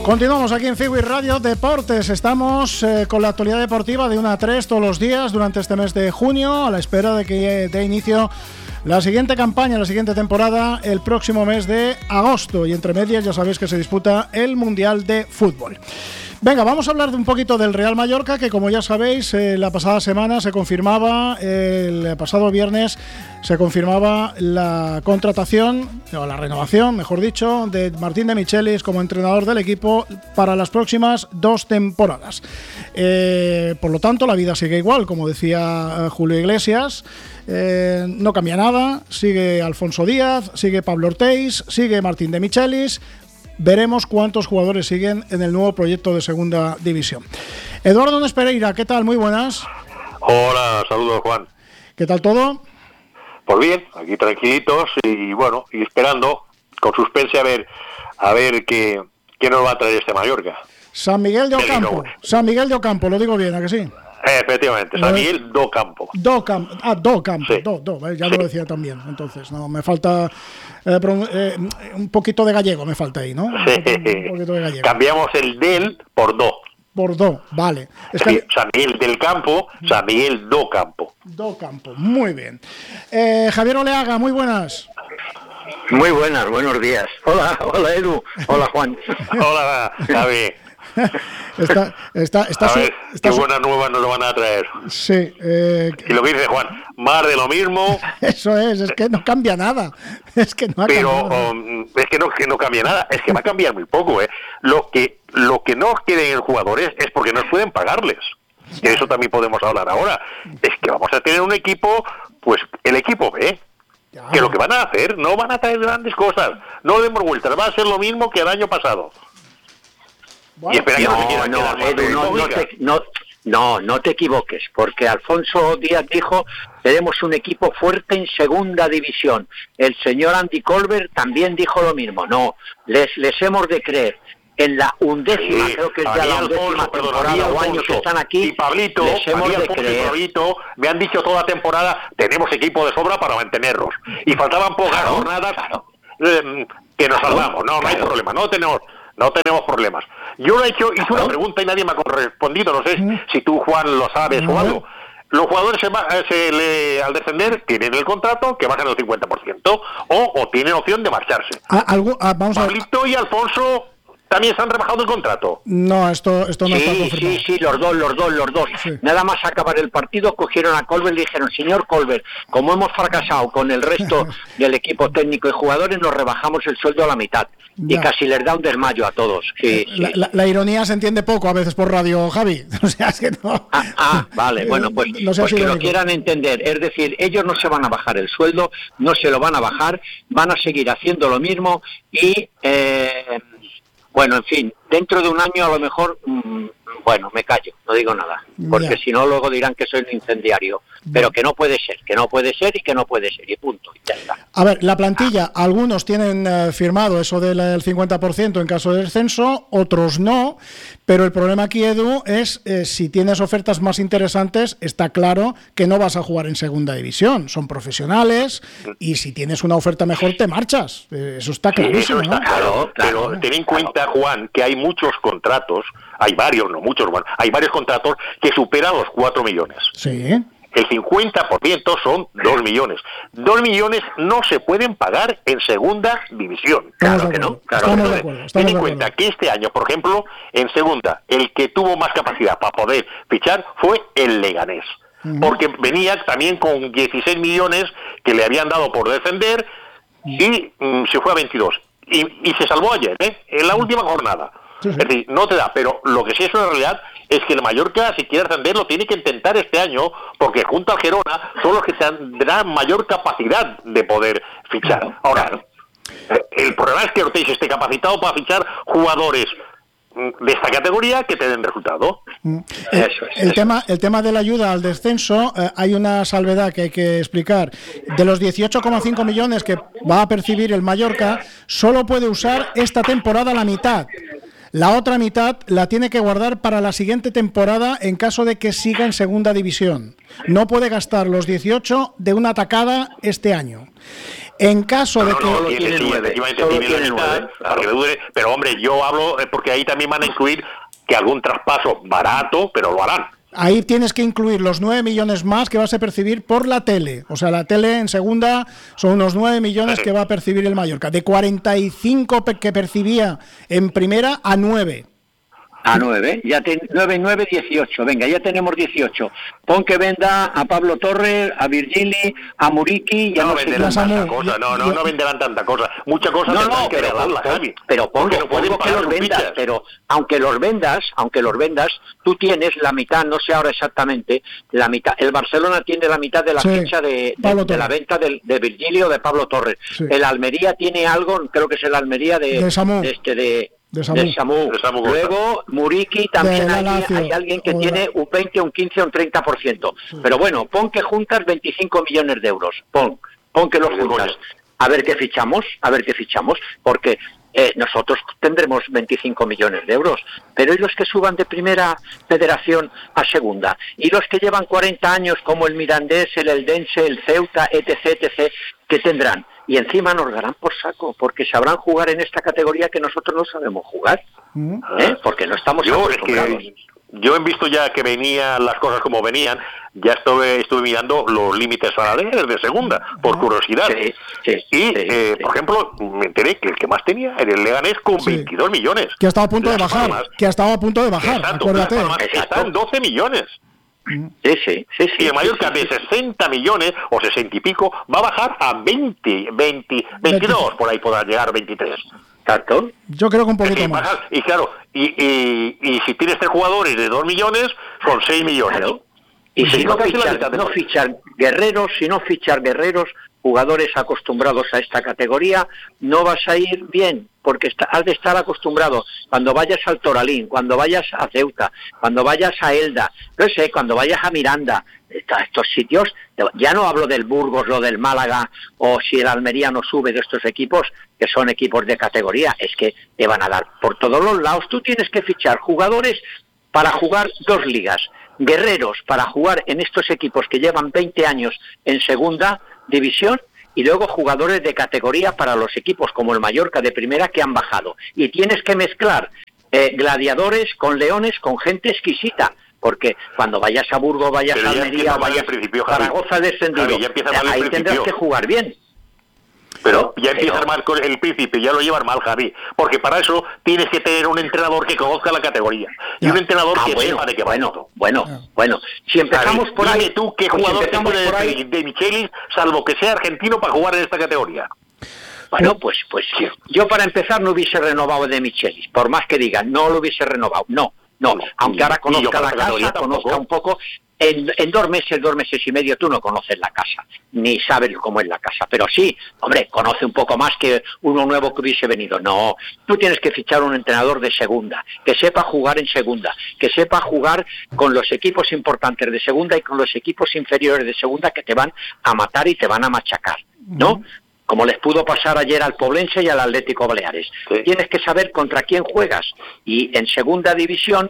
Continuamos aquí en Figui Radio Deportes. Estamos con la actualidad deportiva de 1 a 3 todos los días durante este mes de junio, a la espera de que dé inicio la siguiente campaña, la siguiente temporada, el próximo mes de agosto. Y entre medias ya sabéis que se disputa el Mundial de Fútbol. Venga, vamos a hablar de un poquito del Real Mallorca, que como ya sabéis, la pasada semana se confirmaba, el pasado viernes se confirmaba la contratación, o la renovación, mejor dicho, de Martín de Michelis como entrenador del equipo para las próximas 2 temporadas. Por lo tanto, la vida sigue igual, como decía Julio Iglesias. No cambia nada, sigue Alfonso Díaz, sigue Pablo Ortiz, sigue Martín de Michelis. Veremos cuántos jugadores siguen en el nuevo proyecto de segunda división. Eduardo Nunes Pereira, ¿qué tal? Muy buenas. Hola, saludos, Juan. ¿Qué tal todo? Pues bien, aquí tranquilitos y bueno, y esperando con suspense a ver qué nos va a traer este Mallorca. San Miguel de Ocampo. San Miguel de Ocampo, lo digo bien, ¿a que sí? Efectivamente, San Miguel do Campo. Do Campo, sí. Ya sí. Lo decía también. Entonces, no, me falta un poquito de gallego, me falta ahí, ¿no? Sí. Un poquito de gallego. Cambiamos el del por do. Por do, vale. Sí, San Miguel del Campo, San Miguel do Campo. Do Campo, muy bien. Javier Oleaga, muy buenas. Muy buenas, buenos días. Hola Edu. Hola Juan. Hola, Javi. Está qué buenas nuevas nos lo van a traer. Sí. Y lo que dice Juan, más de lo mismo. Eso es que no cambia nada. Es que no ha pero cambiado. Es que no cambia nada, es que va a cambiar muy poco. Lo que no quieren jugadores es porque no pueden pagarles. De eso también podemos hablar ahora. Es que vamos a tener un equipo, pues el equipo B. Que lo que van a hacer, no van a traer grandes cosas. No demos vueltas, va a ser lo mismo que el año pasado. Bueno, Y espera que no se quieran quedar más Edu, no te equivoques, porque Alfonso Díaz dijo: tenemos un equipo fuerte en segunda división. El señor Andy Colbert también dijo lo mismo. No, les hemos de creer. En la 11ª, creo que es ya la 11ª temporada o año que están aquí, y Pablito, les hemos de creer. Pablito, me han dicho toda temporada, tenemos equipo de sobra para mantenerlos. Y faltaban pocas jornadas que nos salvamos. No hay problema, no tenemos problemas. Yo hice una pregunta y nadie me ha respondido, no sé si tú, Juan, lo sabes o algo. Los jugadores al descender tienen el contrato que bajan el 50% o tienen opción de marcharse. Pablito y Alfonso también se han rebajado el contrato. No, esto no está confirmado. Sí, los dos. Sí. Nada más acabar el partido, cogieron a Colbert y le dijeron: señor Colbert, como hemos fracasado con el resto del equipo técnico y jugadores, nos rebajamos el sueldo a la mitad. Ya. Y casi les da un desmayo a todos. Sí. La ironía se entiende poco a veces por radio, Javi. O sea, es que no. Vale, bueno, pues que lo quieran entender. Es decir, ellos no se van a bajar el sueldo, no se lo van a bajar, van a seguir haciendo lo mismo y... bueno, en fin, dentro de un año a lo mejor, me callo, no digo nada, porque si no luego dirán que soy un incendiario, pero que no puede ser y punto, y ya está. A ver, la plantilla, algunos tienen firmado eso del 50% en caso de descenso, otros no, pero el problema aquí, Edu, es si tienes ofertas más interesantes, está claro que no vas a jugar en segunda división, son profesionales y si tienes una oferta mejor te marchas, eso está clarísimo, eso está, ¿no? Claro, pero ten en cuenta, Juan, que hay muchos contratos, hay varios contratos que superan los 4 millones. Sí. El 50% son 2 millones. 2 millones no se pueden pagar en segunda división. Claro que no. Ten en cuenta que este año, por ejemplo, en segunda, el que tuvo más capacidad para poder fichar fue el Leganés. Porque venía también con 16 millones que le habían dado por defender y se fue a 22. Y se salvó ayer, en la última jornada. Sí. Es decir, no te da, pero lo que sí es una realidad es que el Mallorca, si quiere ascender, lo tiene que intentar este año, porque junto al Girona son los que tendrán mayor capacidad de poder fichar. Ahora, el problema es que Ortiz esté capacitado para fichar jugadores de esta categoría que te den resultado. El tema de la ayuda al descenso, hay una salvedad que hay que explicar. De los 18,5 millones que va a percibir el Mallorca, solo puede usar esta temporada la mitad. La otra mitad la tiene que guardar para la siguiente temporada en caso de que siga en segunda división. No puede gastar los 18 de una tacada este año. En caso de que... No, tiene 9. Para que le dure, pero hombre, yo hablo porque ahí también van a incluir que algún traspaso barato, pero lo harán. Ahí tienes que incluir los 9 millones más que vas a percibir por la tele. O sea, la tele en segunda son unos 9 millones que va a percibir el Mallorca. De 45 que percibía en primera a 9. A 9, ya 9 y 9, 18. Venga, ya tenemos 18. Pon que venda a Pablo Torres, a Virgili, a Muriqui y a no venderán tanta cosa. No venderán tanta cosa. Mucha cosa tendrán que regalarla, Javi. Pero pongo que los vendas, pero aunque los vendas, tú tienes la mitad, no sé ahora exactamente, la mitad. El Barcelona tiene la mitad de la ficha de la venta de Virgili o de Pablo Torres. Sí. El Almería tiene algo, creo que es el Almería de Samu. De Samu. Luego, Muriqui también hay alguien que tiene un 20, un 15, un 30%. Sí. Pero bueno, pon que juntas 25 millones de euros. Pon que los juntas. A ver qué fichamos, porque nosotros tendremos 25 millones de euros. Pero ¿y los que suban de primera federación a segunda? ¿Y los que llevan 40 años, como el Mirandés, el Eldense, el Ceuta, etc., qué tendrán? Y encima nos darán por saco, porque sabrán jugar en esta categoría que nosotros no sabemos jugar, porque no estamos acostumbrados. Yo he visto ya que venían las cosas como venían, ya estuve mirando los límites salariales de segunda, por curiosidad. Por ejemplo, me enteré que el que más tenía era el Leganés con 22 millones. Que ha estado a punto de bajar, acuérdate. Está en 12 millones. Sí. Y el Mallorca de 60 millones o 60 y pico va a bajar a 22, por ahí podrá llegar 23. ¿Tanto? Yo creo que un poquito más. Y claro, y si tienes 3 jugadores de 2 millones, son 6 millones. Claro. Y si no fichar guerreros, jugadores acostumbrados a esta categoría, no vas a ir bien, porque has de estar acostumbrado. Cuando vayas al Toralín, cuando vayas a Ceuta, cuando vayas a Elda, no sé, cuando vayas a Miranda, estos sitios, ya no hablo del Burgos o del Málaga, o si el Almería no sube, de estos equipos, que son equipos de categoría, es que te van a dar por todos los lados. Tú tienes que fichar jugadores para jugar 2 ligas, guerreros para jugar en estos equipos que llevan 20 años en segunda división, y luego jugadores de categoría para los equipos como el Mallorca de primera que han bajado. Y tienes que mezclar gladiadores con leones, con gente exquisita, porque cuando vayas a Burgos, vayas a Almería, vayas a Zaragoza descendido, ahí tendrás que jugar bien. Pero ya empieza mal con el Príncipe, ya lo llevan mal, Javi, porque para eso tienes que tener un entrenador que conozca la categoría y un entrenador que sepa de qué va esto. Bueno, si empezamos por ahí, dime tú qué jugador te puede de Michelis, salvo que sea argentino, para jugar en esta categoría. Bueno, pues yo para empezar no hubiese renovado de Michelis, por más que digan, no lo hubiese renovado, no, aunque ahora conozca la casa, conozca un poco. En 2 meses y medio tú no conoces la casa, ni sabes cómo es la casa, pero sí, hombre, conoce un poco más que uno nuevo que hubiese venido. No, tú tienes que fichar un entrenador de segunda, que sepa jugar en segunda, que sepa jugar con los equipos importantes de segunda y con los equipos inferiores de segunda que te van a matar y te van a machacar, ¿no? Como les pudo pasar ayer al Poblense y al Atlético Baleares. Sí. Tienes que saber contra quién juegas, y en segunda división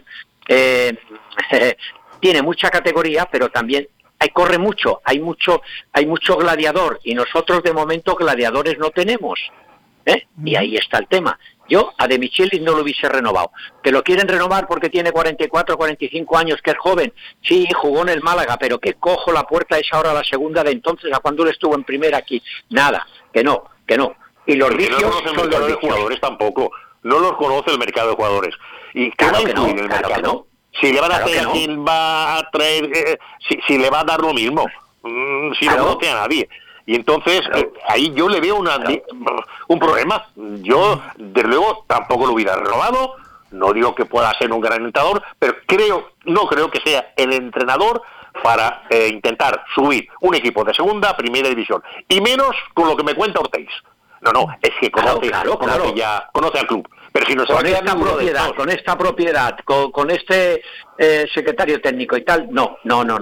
tiene mucha categoría, pero también corre mucho, hay mucho gladiador, y nosotros de momento gladiadores no tenemos, y ahí está el tema. Yo a De Michelis no lo hubiese renovado. Que lo quieren renovar porque tiene 44, 45 años, que es joven. Sí, jugó en el Málaga, pero que cojo la puerta es ahora la segunda de entonces a cuando él estuvo en primera aquí. Nada, que no. Y los vicios no conocen el mercado de jugadores tampoco. No los conoce el mercado de jugadores. Y claro que no. Si le van a hacer a quien va a traer, si le va a dar lo mismo, si no conoce a nadie. Y entonces, ahí yo le veo un problema. Yo, desde luego, tampoco lo hubiera renovado. No digo que pueda ser un gran entrenador, pero no creo que sea el entrenador para intentar subir un equipo de segunda a primera división. Y menos con lo que me cuenta Ortiz. No, es que conoce al club. Pero si no se va a quedar con esta propiedad, con este secretario técnico y tal, no,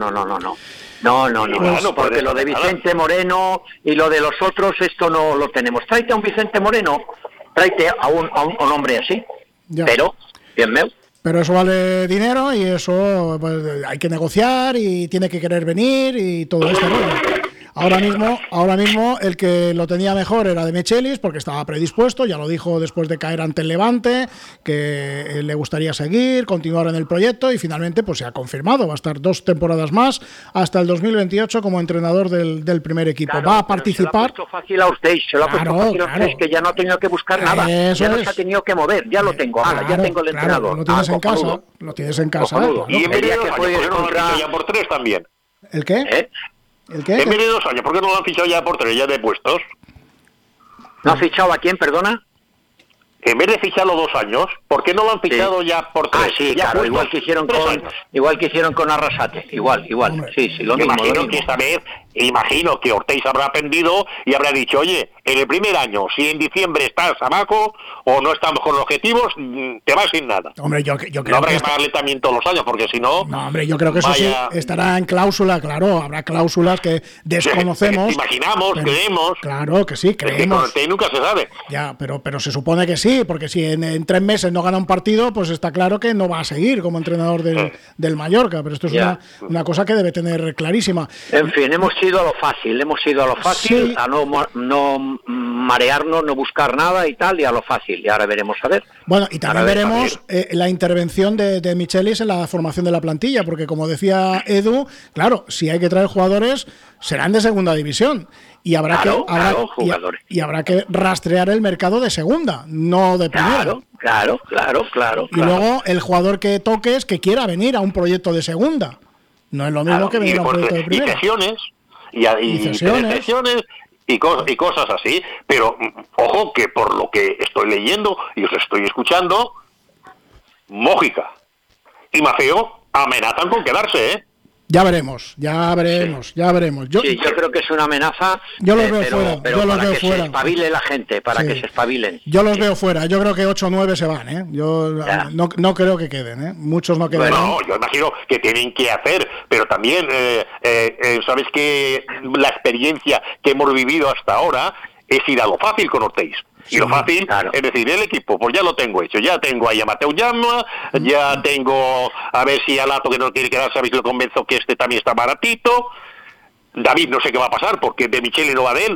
porque lo de Vicente Moreno y lo de los otros, esto no lo tenemos. Tráete a un Vicente Moreno, tráete a un hombre así, pero, bien meu. Pero eso vale dinero y eso pues, hay que negociar y tiene que querer venir y todo esto. Ahora mismo el que lo tenía mejor era de Michelis, porque estaba predispuesto, ya lo dijo después de caer ante el Levante, que le gustaría seguir, continuar en el proyecto, y finalmente pues se ha confirmado, va a estar 2 temporadas más hasta el 2028 como entrenador del primer equipo. Claro, va a participar. Se lo ha puesto fácil a Ortiz, que ya no ha tenido que buscar nada, ya no se ha tenido que mover, ya lo tengo, ya tengo el entrenador. Lo tienes en casa. Claro. Y en vez de 2 años, ¿por qué no lo han fichado ya por 3 también? ¿El qué? ¿El qué? En vez de 2 años, ¿por qué no lo han fichado ya por 3, ya de puestos? ¿No ha fichado a quién, perdona? En vez de ficharlo 2 años, ¿por qué no lo han fichado ya por 3? Sí, ya claro, igual que hicieron con Arrasate, igual. Hombre, Sí, lo mismo. Imagino que esta vez, que Ortiz habrá aprendido y habrá dicho, oye, en el primer año, si en diciembre estás abajo o no estamos con los objetivos, te vas sin nada. Hombre, yo creo no habrá que pagarle también todos los años, porque si no... No, hombre, yo creo que eso sí estará en cláusula, claro, habrá cláusulas que desconocemos. Imaginamos, creemos. Claro que sí, creemos. Es que nunca se sabe. Ya, pero se supone que sí, porque si en 3 meses no gana un partido, pues está claro que no va a seguir como entrenador del Mallorca, pero esto es una cosa que debe tener clarísima. En fin, hemos ido a lo fácil, sí. A no marearnos, no buscar nada y tal, y a lo fácil, y ahora veremos a ver. Bueno, y también veremos la intervención de Michelis en la formación de la plantilla, porque como decía Edu, claro, si hay que traer jugadores, serán de segunda división. Y habrá que rastrear el mercado de segunda, no de primera. Claro. Y luego el jugador que toques que quiera venir a un proyecto de segunda. No es lo mismo que venir a un proyecto de primera. Y cesiones y cosas así. Pero ojo que por lo que estoy leyendo y os estoy escuchando, Mójica y Maceo amenazan con quedarse, ¿eh? Ya veremos. Yo creo que es una amenaza. Yo los veo fuera. Pero para que se espabile la gente, que se espabilen. Yo los veo fuera. Yo creo que 8 o 9 se van, ¿eh? Yo no creo que queden, ¿eh? Muchos no quedan. No, yo imagino que tienen que hacer, pero también, sabes que la experiencia que hemos vivido hasta ahora es ir a lo fácil con Ortiz. Y lo fácil, es decir, el equipo, pues ya lo tengo hecho. Ya tengo ahí a Mateu Llama, ya tengo, a ver si Alato, que no quiere quedar, sabéis, lo convenzo que este también está baratito. David no sé qué va a pasar, porque de Michele no va de él.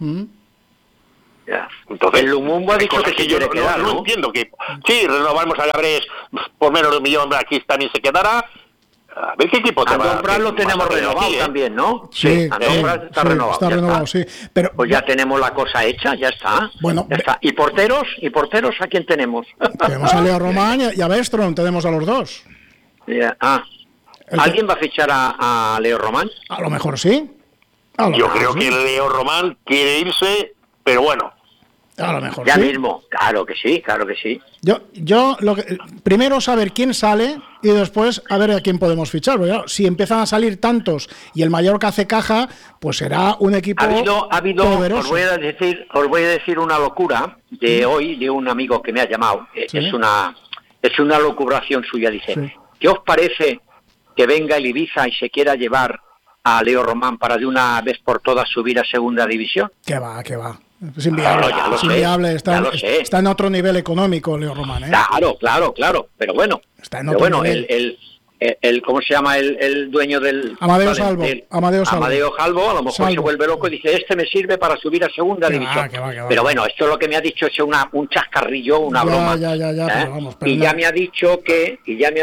Entonces, el Lumumbo ha dicho que se quiere quedar, ¿no? No entiendo que, sí, renovamos a Gabrés por menos de 1 millón, aquí también se quedará. A ver qué equipo te va a comprar. Lo tenemos renovado también, ¿no? Sí, está renovado. Está renovado, sí. Pero, pues ya tenemos la cosa hecha, ya está. Bueno, ya está. ¿Y porteros a quién tenemos? Tenemos a Leo Román y a Bestron, tenemos a los dos. ¿Alguien va a fichar a Leo Román? A lo mejor sí. Yo creo que Leo Román quiere irse, pero bueno. A lo mejor ya mismo, claro que sí. Yo primero saber quién sale y después a ver a quién podemos fichar. Porque, claro, si empiezan a salir tantos y el Mallorca hace caja, pues será un equipo ha habido poderoso. Os voy a decir una locura de hoy, de un amigo que me ha llamado. ¿Sí? Es una locubración suya. Dice, ¿qué os parece que venga el Ibiza y se quiera llevar a Leo Román para de una vez por todas subir a segunda división? Que va. Es inviable, está en otro nivel económico Leo Román, ¿eh? Claro, pero bueno. Está en otro nivel. El ¿cómo se llama el dueño del Amadeo Salvo, a lo mejor se vuelve loco y dice, me sirve para subir a segunda división. Pero bueno, esto es lo que me ha dicho, es un chascarrillo, una broma. Pero vamos, pero ya me ha dicho que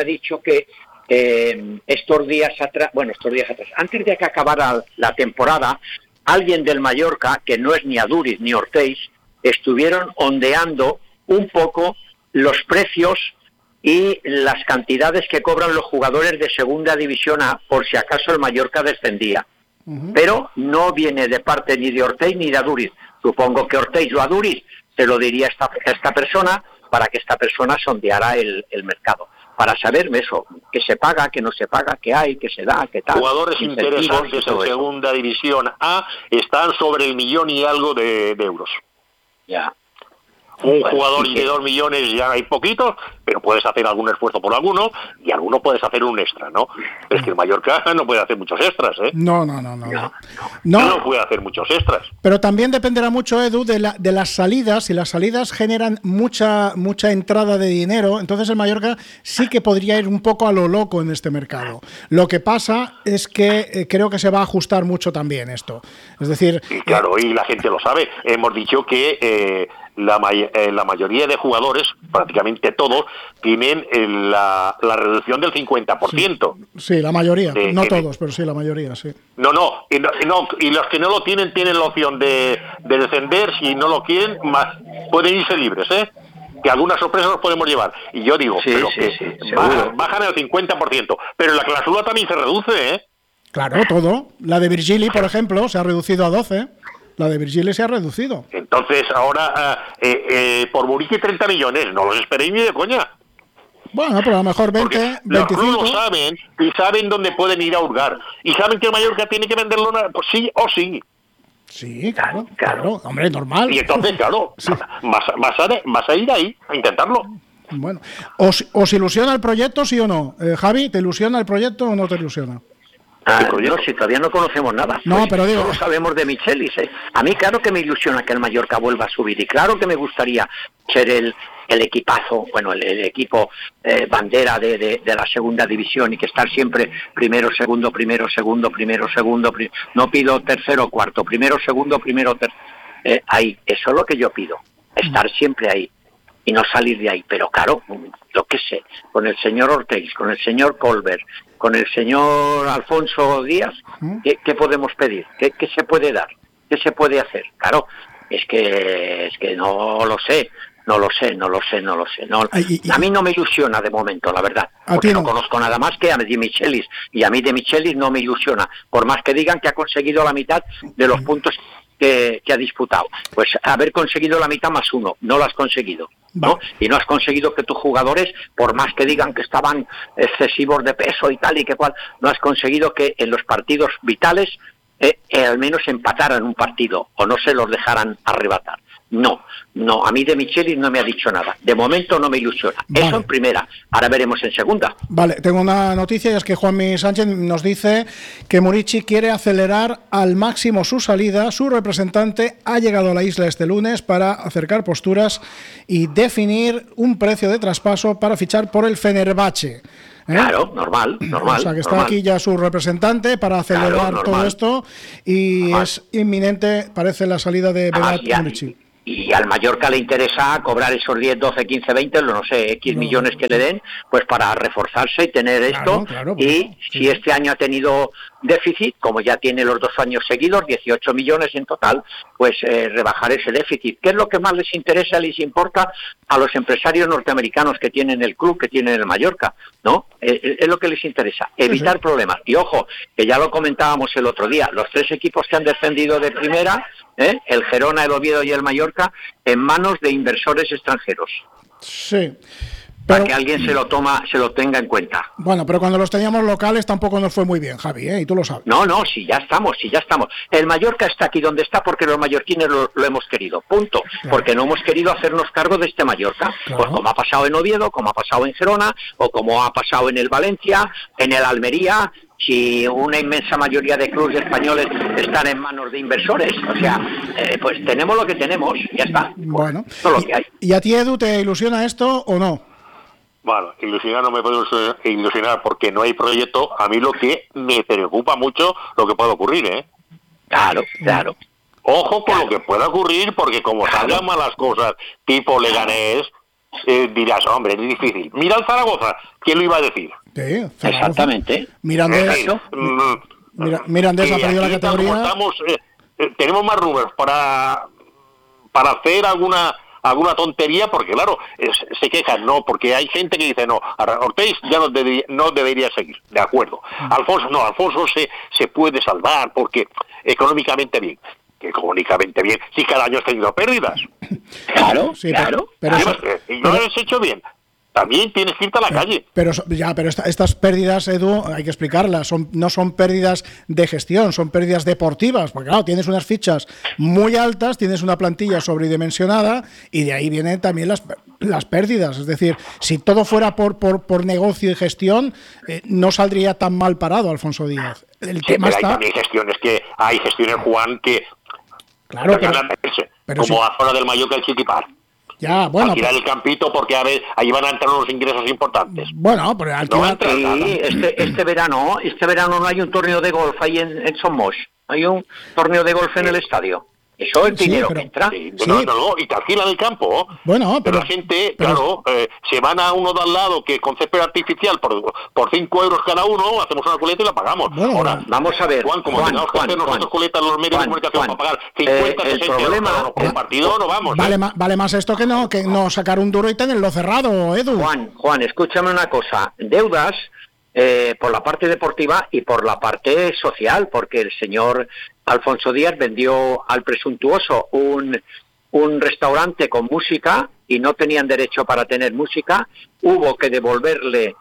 estos días atrás, antes de que acabara la temporada, alguien del Mallorca, que no es ni Aduriz ni Ortiz, estuvieron ondeando un poco los precios y las cantidades que cobran los jugadores de segunda división A, por si acaso el Mallorca descendía. Pero no viene de parte ni de Ortiz ni de Aduriz. Supongo que Ortiz o Aduriz se lo diría a esta persona, para que esta persona sondeara el mercado, para saber eso, qué se paga, qué no se paga, qué hay, qué se da, qué tal. Jugadores interesantes en segunda división A están sobre 1 millón y algo de euros. Ya. Un jugador de 2 millones ya hay poquitos, pero puedes hacer algún esfuerzo por alguno y alguno puedes hacer un extra, ¿no? Es que el Mallorca no puede hacer muchos extras, ¿eh? No puede hacer muchos extras. Pero también dependerá mucho, Edu, de las salidas. Si las salidas generan mucha entrada de dinero, entonces el Mallorca sí que podría ir un poco a lo loco en este mercado. Lo que pasa es que creo que se va a ajustar mucho también esto. Es decir... Sí, claro, y la gente lo sabe. Hemos dicho que... La mayoría de jugadores, prácticamente todos, tienen la reducción del 50%. Sí, la mayoría, no todos, pero sí, la mayoría, sí. Y los que no lo tienen la opción de descender, si no lo quieren, más pueden irse libres, ¿eh? Que algunas sorpresas nos podemos llevar. Y yo digo, bajan el 50%, pero la cláusula también se reduce, ¿eh? Claro, todo. La de Virgili, por ejemplo, se ha reducido a 12. La de Virgili se ha reducido. Entonces, ahora, por Muriqui 30 millones, no los esperéis ni de coña. Bueno, pero a lo mejor 20, porque 25... Los clubes lo saben, y saben dónde pueden ir a hurgar. Y saben que el Mallorca tiene que venderlo, pues sí o sí. Sí, claro. Hombre, normal. Y entonces, claro, sí. vas a ir ahí a intentarlo. Bueno, ¿os ilusiona el proyecto, sí o no? Javi, ¿te ilusiona el proyecto o no te ilusiona? No, si todavía no conocemos nada. No, pero digo... Solo sabemos de Michelis, ¿eh? A mí claro que me ilusiona que el Mallorca vuelva a subir y claro que me gustaría ser el equipazo, bueno, el equipo bandera de la segunda división y que estar siempre primero, segundo, no pido tercero o cuarto, primero, segundo, ahí, eso es lo que yo pido, estar siempre ahí y no salir de ahí, pero claro, yo qué sé, con el señor Ortiz, con el señor Colbert, con el señor Alfonso Díaz, ¿qué podemos pedir? ¿Qué se puede dar? ¿Qué se puede hacer? Claro, es que no lo sé. No, a mí no me ilusiona de momento, la verdad, porque no conozco nada más que a de Michelis, y a mí de Michelis no me ilusiona, por más que digan que ha conseguido la mitad de los puntos que ha disputado. Pues haber conseguido la mitad más uno, no lo has conseguido, ¿no? Y no has conseguido que tus jugadores, por más que digan que estaban excesivos de peso y tal y que cual, no has conseguido que en los partidos vitales al menos empataran un partido o no se los dejaran arrebatar. No, a mí de Michelis no me ha dicho nada. De momento no me ilusiona. Vale. Eso en primera, ahora veremos en segunda. Vale, tengo una noticia y es que Juanmi Sánchez nos dice que Muriqui quiere acelerar al máximo su salida. Su representante ha llegado a la isla este lunes para acercar posturas y definir un precio de traspaso para fichar por el Fenerbahce. Claro, normal. O sea, que está aquí ya su representante para acelerar todo esto y es inminente, parece, la salida de Vedat Muriqui. Y al Mallorca le interesa cobrar esos 10, 12, 15, 20, no sé, X millones que le den, pues para reforzarse y tener esto. Y si este año ha tenido déficit, como ya tiene los 2 años seguidos, 18 millones en total, pues rebajar ese déficit. ¿Qué es lo que más les interesa, les importa a los empresarios norteamericanos que tienen el club, que tienen el Mallorca? ¿No? Es lo que les interesa, evitar problemas. Y ojo, que ya lo comentábamos el otro día, los 3 equipos que han descendido de primera, el Gerona, el Oviedo y el Mallorca, en manos de inversores extranjeros. Sí. Para que alguien se lo tenga en cuenta. Bueno, pero cuando los teníamos locales tampoco nos fue muy bien, Javi, y tú lo sabes. No, sí, ya estamos. El Mallorca está aquí donde está porque los mallorquines lo hemos querido, punto. Claro. Porque no hemos querido hacernos cargo de este Mallorca. Claro. Pues como ha pasado en Oviedo, como ha pasado en Gerona, o como ha pasado en el Valencia, en el Almería. Si una inmensa mayoría de clubes españoles están en manos de inversores, o sea, pues tenemos lo que tenemos, ya está. Bueno, todo lo que hay. ¿Y a ti, Edu, te ilusiona esto o no? Bueno, ilusionar no me puedo ilusionar porque no hay proyecto. A mí lo que me preocupa mucho lo que puede ocurrir, ¿eh? Claro. Ojo con lo que pueda ocurrir, porque como salgan malas cosas, tipo Leganés, dirás, hombre, es difícil. Mira el Zaragoza, ¿quién lo iba a decir? Sí, exactamente. Mirandés ha perdido la categoría. Tenemos más números para hacer alguna tontería, porque claro, se quejan, no, porque hay gente que dice, no, Ortiz ya no debería seguir, de acuerdo. Alfonso se puede salvar porque económicamente bien, si cada año has tenido pérdidas. Claro. Pero no lo has hecho bien. también tienes que irte a la calle. Pero estas pérdidas, Edu, hay que explicarlas, no son pérdidas de gestión, son pérdidas deportivas, porque claro, tienes unas fichas muy altas, tienes una plantilla sobredimensionada y de ahí vienen también las pérdidas. Es decir, si todo fuera por negocio y gestión, no saldría tan mal parado Alfonso Díaz. El tema pero está... hay también gestiones hay gestiones, Juan, que claro, como sí. A zona del Mallorca el Chiquipar. Ya, bueno, alquilar el campito porque ahí van a entrar unos ingresos importantes. Bueno, pero alquilar... este verano no hay un torneo de golf ahí en Somos. Hay un torneo de golf en el estadio. Eso es dinero que entra. Sí, no, y te alquilan el campo. Bueno, pero la gente, claro, se van a uno de al lado que con césped artificial por 5 euros cada uno, hacemos una coleta y la pagamos. Bueno, ahora, vamos a ver, Juan, como tengamos que hacer nosotros coletas los medios de comunicación para pagar 50, 60 euros por partido, no vamos. Vale más esto que no sacar un duro y tenerlo cerrado, Edu. Juan, escúchame una cosa. Deudas... por la parte deportiva y por la parte social, porque el señor Alfonso Díaz vendió al presuntuoso un restaurante con música y no tenían derecho para tener música, hubo que devolverle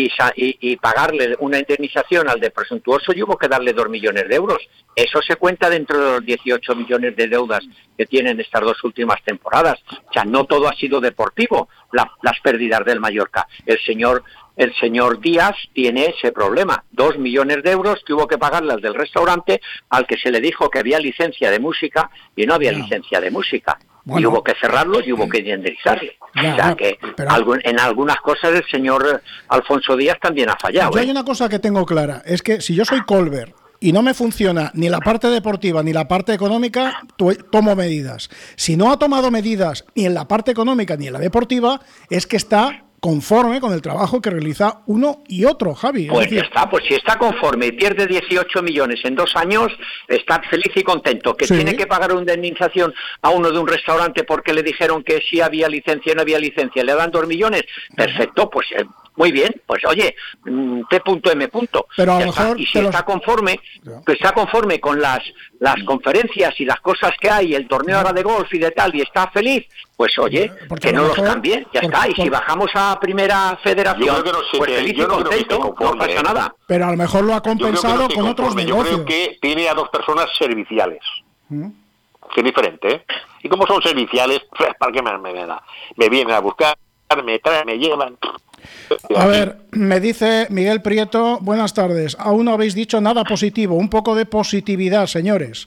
y pagarle una indemnización al de presuntuoso y hubo que darle 2 millones de euros. Eso se cuenta dentro de los 18 millones de deudas que tienen estas 2 últimas temporadas. O sea, no todo ha sido deportivo, las pérdidas del Mallorca. El señor Díaz tiene ese problema, 2 millones de euros que hubo que pagarle al del restaurante, al que se le dijo que había licencia de música y no había licencia de música. Bueno, y hubo que cerrarlo y hubo que indemnizarle. O sea que en algunas cosas el señor Alfonso Díaz también ha fallado. Yo hay una cosa que tengo clara, es que si yo soy Colbert y no me funciona ni la parte deportiva ni la parte económica, tomo medidas. Si no ha tomado medidas ni en la parte económica ni en la deportiva, es que está conforme con el trabajo que realiza uno y otro, Javi. Pues ya está, pues si está conforme y pierde 18 millones en 2 años, está feliz y contento. Que tiene que pagar una indemnización a uno de un restaurante porque le dijeron que sí había licencia y no había licencia, le dan 2 millones, perfecto, pues muy bien, pues oye, T.M. Pero a lo mejor y si está conforme con las conferencias y las cosas que hay, el torneo ahora de golf y de tal, y está feliz, pues oye, que no los cambie, ya está. Y si bajamos a primera federación, pues feliz y contento, no pasa nada. Pero a lo mejor lo ha compensado con otros negocios. Yo creo que tiene a 2 personas serviciales. Que es diferente, ¿eh? Y como son serviciales, ¿para qué me vienen a buscar, me traen, me llevan? A ver, me dice Miguel Prieto, buenas tardes, aún no habéis dicho nada positivo, un poco de positividad, señores.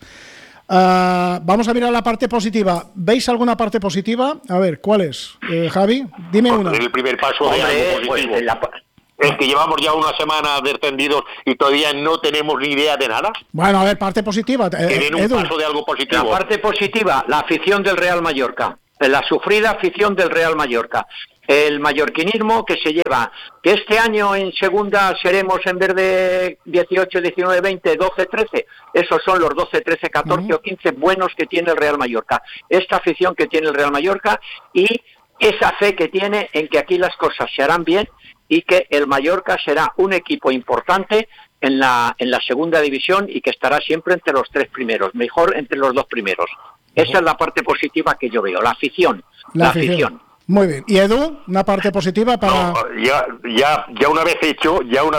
Vamos a mirar la parte positiva. ¿Veis alguna parte positiva? A ver, ¿cuál es? Javi, dime una. El primer paso de algo positivo. Es que llevamos ya una semana descendidos y todavía no tenemos ni idea de nada. Bueno, a ver, parte positiva. Que den un paso de algo positivo. La parte positiva, la afición del Real Mallorca. La sufrida afición del Real Mallorca. El mallorquinismo que se lleva, que este año en segunda seremos en vez de 18, 19, 20, 12, 13, esos son los 12, 13, 14 o 15 buenos que tiene el Real Mallorca. Esta afición que tiene el Real Mallorca y esa fe que tiene en que aquí las cosas se harán bien y que el Mallorca será un equipo importante en la segunda división y que estará siempre entre los 3 primeros, mejor entre los 2 primeros. Esa es la parte positiva que yo veo, la afición. La afición. Muy bien. ¿Y Edu, una parte positiva para...? No, ya una vez hecho,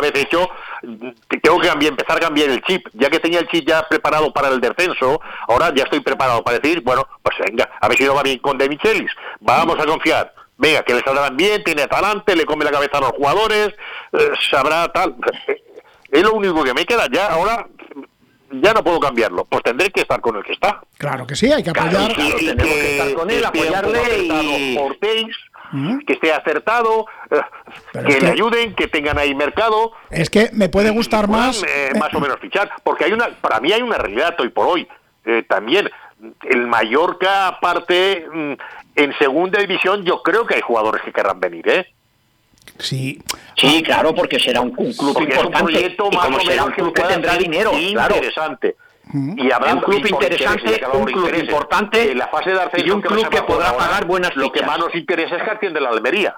tengo que empezar a cambiar el chip. Ya que tenía el chip ya preparado para el descenso, ahora ya estoy preparado para decir, bueno, pues venga, a ver si no va bien con De Michelis. Vamos a confiar. Venga, que le saldrán bien, tiene talante, le come la cabeza a los jugadores, sabrá tal. Es lo único que me queda ya. Ahora ya no puedo cambiarlo, pues tendré que estar con el que está. Claro que sí, hay que apoyar. Claro, tenemos que estar con él, apoyarle y... que esté acertado, que le ayuden, que tengan ahí mercado. Es que me puede gustar más... más o menos fichar, porque para mí hay una realidad hoy por hoy. También el Mallorca, aparte, en segunda división, yo creo que hay jugadores que querrán venir, ¿eh? Sí, claro, porque será un club importante. Es un proyecto y como será un club que tendrá dinero, interesante. Y habrá un club interesante, un club importante en la fase de ascenso, y un club que podrá pagar buenas fichas. Lo que más nos interesa es que ascienda la Almería.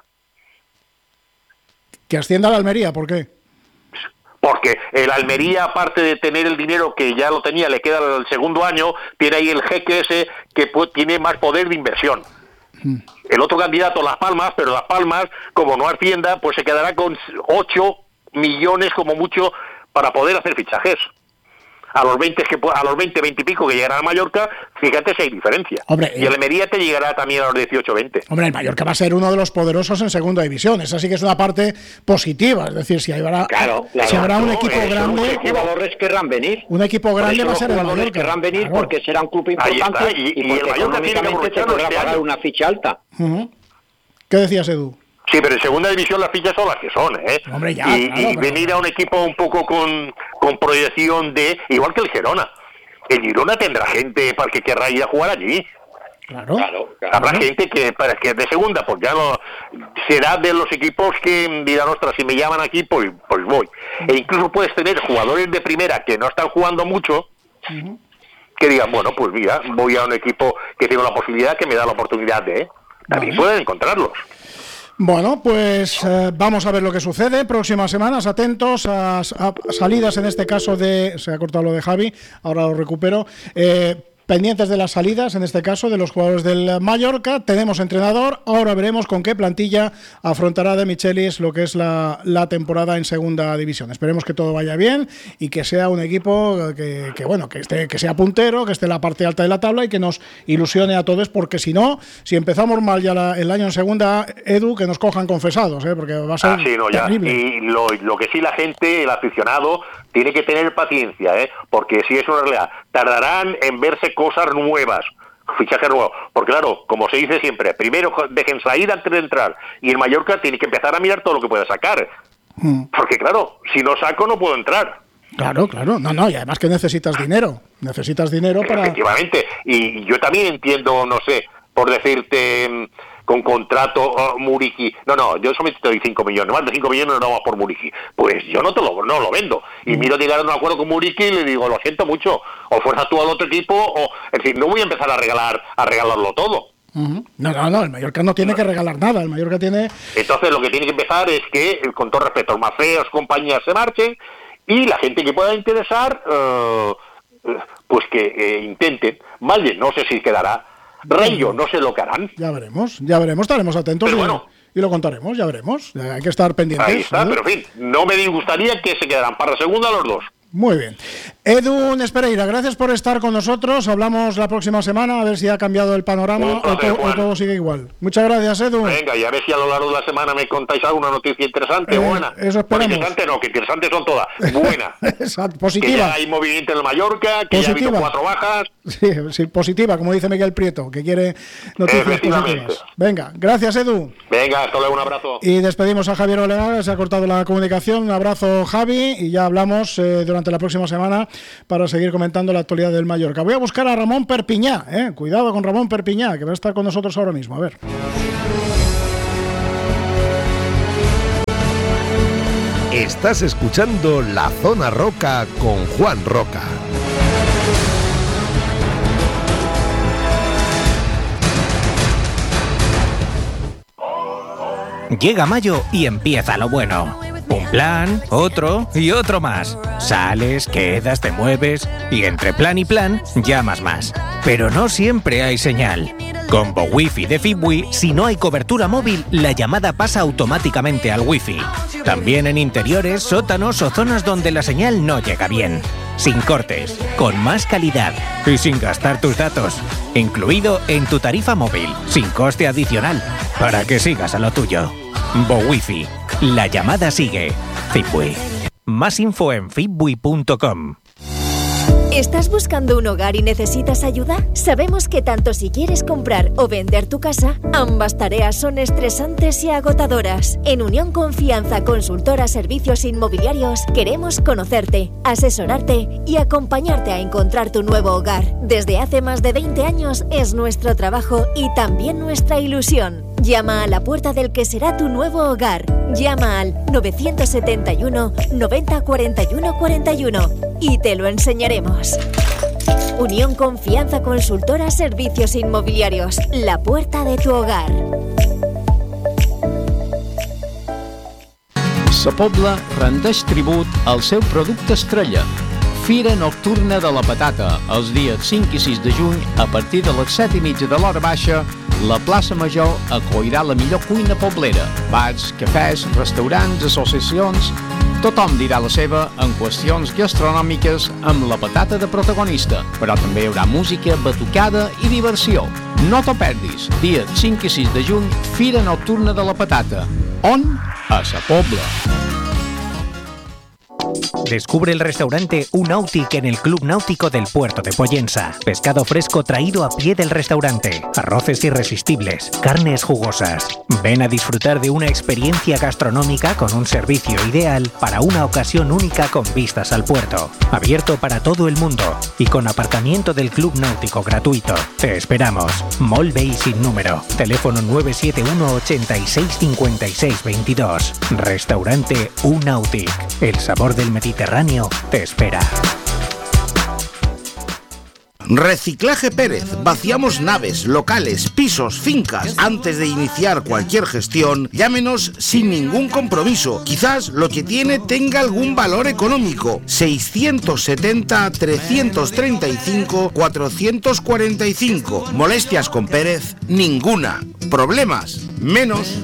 ¿Que ascienda la Almería? ¿Por qué? Porque el Almería, aparte de tener el dinero que ya lo tenía, le queda el segundo año, tiene ahí el jeque ese que tiene más poder de inversión. El otro candidato, Las Palmas, pero Las Palmas, como no ascienda, pues se quedará con 8 millones como mucho para poder hacer fichajes. A los 20 y pico que llegará a Mallorca, fíjate si hay diferencia. Hombre, y el Almería te llegará también a los 18-20. Hombre, el Mallorca va a ser uno de los poderosos en segunda división. Esa sí que es una parte positiva. Es decir, si habrá un equipo grande... Los jugadores querrán venir. Un equipo grande va a ser el Mallorca. Los querrán venir porque será un club importante y porque económicamente te podrá pagar una ficha alta. ¿Qué decías, Edu? Sí, pero en segunda división las fichas son las que son, ¿eh? Hombre, ya, y venir a un equipo un poco con proyección de... Igual que el Girona. El Girona tendrá gente para que querrá ir a jugar allí. Claro. Habrá gente que de segunda, pues ya no... Será de los equipos que dirán, ostras, si me llaman aquí, pues voy. E incluso puedes tener jugadores de primera que no están jugando mucho, que digan, bueno, pues mira, voy a un equipo que tengo la posibilidad, que me da la oportunidad de... También pueden encontrarlos. Bueno, pues vamos a ver lo que sucede. Próximas semanas, atentos a salidas, en este caso se ha cortado lo de Javi, ahora lo recupero. Pendientes de las salidas, en este caso, de los jugadores del Mallorca. Tenemos entrenador, ahora veremos con qué plantilla afrontará De Michelis lo que es la temporada en segunda división. Esperemos que todo vaya bien y que sea un equipo que sea puntero, que esté en la parte alta de la tabla y que nos ilusione a todos, porque si no, si empezamos mal ya el año en segunda, Edu, que nos cojan confesados, porque va a ser terrible. Y lo que sí la gente, el aficionado, tiene que tener paciencia, porque si es una realidad, tardarán en verse cosas nuevas, fichajes nuevos, porque claro, como se dice siempre, primero dejen salir antes de entrar, y el Mallorca tiene que empezar a mirar todo lo que pueda sacar, porque claro, si no saco no puedo entrar. Claro, no, y además que necesitas dinero para... Efectivamente, y yo también entiendo, no sé, por decirte... con contrato Muriqui, no, yo solamente te doy 5 millones, más de 5 millones no vamos por Muriqui, pues yo no lo vendo, y miro llegar a un acuerdo con Muriqui y le digo, lo siento mucho, o fuerza tú al otro equipo, o es decir, no voy a empezar a regalarlo todo. No, el Mallorca no tiene que regalar nada, el Mallorca tiene... Entonces lo que tiene que empezar es que, con todo respeto, los Mafeos, compañías se marchen, y la gente que pueda interesar, pues que intenten. Valle, no sé si quedará, Rayo, no sé lo que harán. Ya veremos, estaremos atentos y lo contaremos, ya veremos. Hay que estar pendientes. Ahí está, pero en fin, no me disgustaría que se quedaran para la segunda los dos. Muy bien. Edu Nespereira, gracias por estar con nosotros. Hablamos la próxima semana a ver si ha cambiado el panorama o todo sigue igual. Muchas gracias, Edu. Venga, y a ver si a lo largo de la semana me contáis alguna noticia interesante, buena. Eso esperamos. Interesante no, que interesantes son todas. Buena. Positiva. Que ya hay movimiento en el Mallorca, que ya ha habido 4 bajas. Sí, positiva, como dice Miguel Prieto, que quiere noticias positivas. Venga, gracias, Edu. Venga, hasta luego, un abrazo. Y despedimos a Javier Olegaga, se ha cortado la comunicación. Un abrazo, Javi, y ya hablamos durante la próxima semana para seguir comentando la actualidad del Mallorca. Voy a buscar a Ramón Perpiñá, cuidado con Ramón Perpiñá, que va a estar con nosotros ahora mismo. A ver. Estás escuchando La Zona Roca con Juan Roca. Llega mayo y empieza lo bueno. Un plan, otro y otro más. Sales, quedas, te mueves y entre plan y plan llamas más. Pero no siempre hay señal. Con BoWiFi de Fibwi, si no hay cobertura móvil, la llamada pasa automáticamente al Wi-Fi. También en interiores, sótanos o zonas donde la señal no llega bien. Sin cortes, con más calidad y sin gastar tus datos. Incluido en tu tarifa móvil, sin coste adicional, para que sigas a lo tuyo. BoWiFi. La llamada sigue. Fibwi. Más info en fibwi.com. ¿Estás buscando un hogar y necesitas ayuda? Sabemos que tanto si quieres comprar o vender tu casa, ambas tareas son estresantes y agotadoras. En Unión Confianza Consultora Servicios Inmobiliarios queremos conocerte, asesorarte y acompañarte a encontrar tu nuevo hogar. Desde hace más de 20 años es nuestro trabajo y también nuestra ilusión. Llama a la puerta del que será tu nuevo hogar. Llama al 971 90 41 41 y te lo enseñaremos. Unión Confianza Consultora Servicios Inmobiliarios. La puerta de tu hogar. Sa Pobla rendeix tribut al seu producte estrella. Fira Nocturna de la Patata, els dies 5 i 6 de juny, a partir de les 7:30 de l'hora baixa, la plaça Major acollirà la millor cuina poblera. Bars, cafès, restaurants, associacions... Tothom dirà la seva en qüestions gastronòmiques amb la patata de protagonista, però també hi haurà música, batucada i diversió. No t'ho perdis, dia 5 i 6 de juny, Fira Nocturna de la Patata. On? A Sa Pobla. Descubre el restaurante Unautic en el Club Náutico del Puerto de Pollensa. Pescado fresco traído a pie del restaurante, arroces irresistibles, carnes jugosas. Ven a disfrutar de una experiencia gastronómica con un servicio ideal para una ocasión única con vistas al puerto. Abierto para todo el mundo y con aparcamiento del Club Náutico gratuito. Te esperamos. Mall Bay sin número. Teléfono 971 86 56 22. Restaurante Unautic. El sabor del Mediterráneo te espera. Reciclaje Pérez. Vaciamos naves, locales, pisos, fincas. Antes de iniciar cualquier gestión, llámenos sin ningún compromiso. Quizás lo que tiene tenga algún valor económico. 670-335-445. Molestias con Pérez, ninguna. Problemas, menos.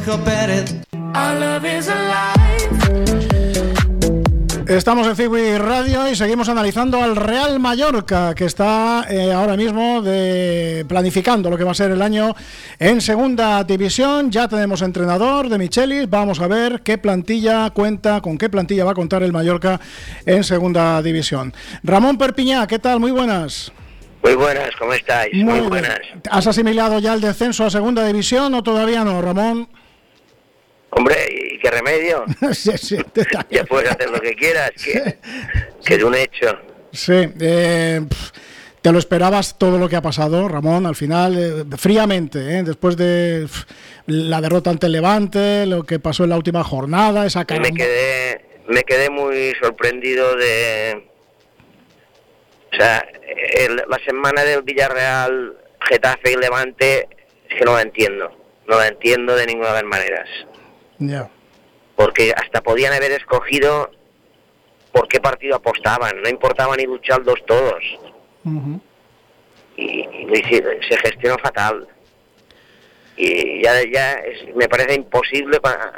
Estamos en Fibui Radio y seguimos analizando al Real Mallorca, que está ahora mismo planificando lo que va a ser el año en segunda división. Ya tenemos entrenador de Michelis. Vamos a ver con qué plantilla va a contar el Mallorca en segunda división. Ramón Perpiñá, ¿qué tal? Muy buenas. Muy buenas, ¿cómo estáis? Muy buenas. ¿Has asimilado ya el descenso a segunda división o todavía no, Ramón? Hombre, ¿y qué remedio? Sí, ya puedes hacer lo que quieras, que es un hecho. Sí, ¿te lo esperabas todo lo que ha pasado, Ramón? Al final, fríamente, después de la derrota ante el Levante, lo que pasó en la última jornada, esa caramba. Me quedé muy sorprendido de... O sea, la semana del Villarreal, Getafe y Levante, es que no la entiendo de ninguna de las maneras. Ya. Porque hasta podían haber escogido por qué partido apostaban, no importaba ni luchar los todos. Uh-huh. Y se gestionó fatal. Y ya me parece imposible,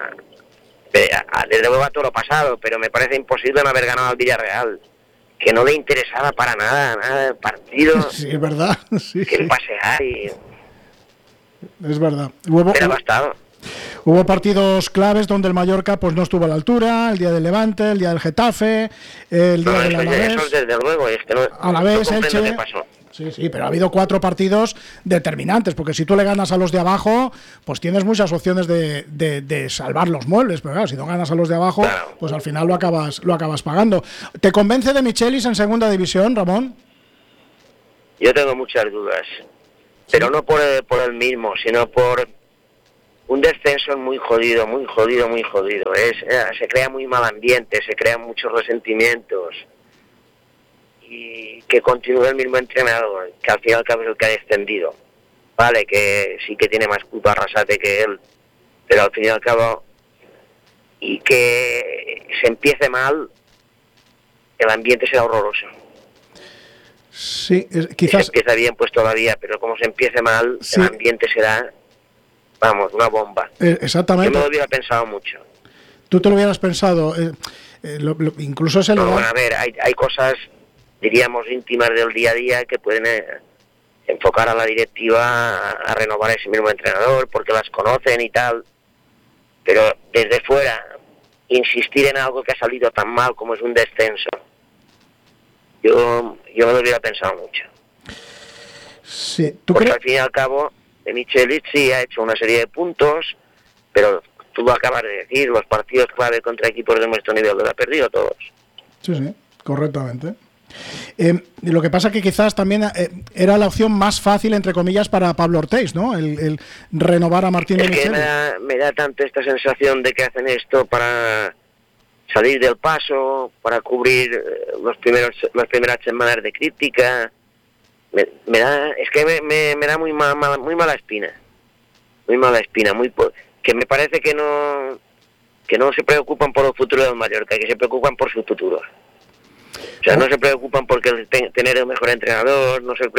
desde luego a todo lo pasado, pero me parece imposible no haber ganado al Villarreal, que no le interesaba para nada el partido. Sí, es verdad. Sí, que pasear y... Es verdad. Era bastado. Hubo partidos claves donde el Mallorca pues no estuvo a la altura, el día del Levante, el día del Getafe, el día del Alavés. Eso desde luego, es que no Alavés, Elche. ¿Qué pasó? Sí, pero ha habido 4 partidos determinantes, porque si tú le ganas a los de abajo, pues tienes muchas opciones de salvar los muebles, pero claro, si no ganas a los de abajo, claro, pues al final lo acabas pagando. ¿Te convence de Michelis en segunda división, Ramón? Yo tengo muchas dudas, pero no por el mismo, sino por un descenso muy jodido. Se crea muy mal ambiente, se crean muchos resentimientos. Y que continúe el mismo entrenador, que al fin y al cabo es el que ha descendido. Vale, que sí que tiene más culpa Arrasate que él, pero al fin y al cabo, y que se empiece mal, el ambiente será horroroso. Sí, quizás... Si se empieza bien, pues todavía, pero como se empiece mal, sí, el ambiente será, vamos, una bomba. Exactamente. Yo me lo hubiera pensado mucho. ¿Tú te lo hubieras pensado? Incluso se lo... Bueno, a ver, hay cosas, diríamos, íntimas del día a día que pueden enfocar a la directiva a renovar ese mismo entrenador, porque las conocen y tal, pero desde fuera, insistir en algo que ha salido tan mal como es un descenso, yo me lo hubiera pensado mucho. Sí, porque al fin y al cabo, de Michelis sí ha hecho una serie de puntos, pero tú lo acabas de decir, los partidos clave contra equipos de nuestro nivel los ha perdido todos. Sí, correctamente. Lo que pasa que quizás también era la opción más fácil, entre comillas, para Pablo Ortiz, ¿no? El renovar a Martín de Michelis. Me da tanto esta sensación de que hacen esto para salir del paso, para cubrir las primeras semanas de crítica. Me da muy mala espina. Que me parece que no se preocupan por el futuro del Mallorca, que se preocupan por su futuro. O sea, no se preocupan por tener el mejor entrenador,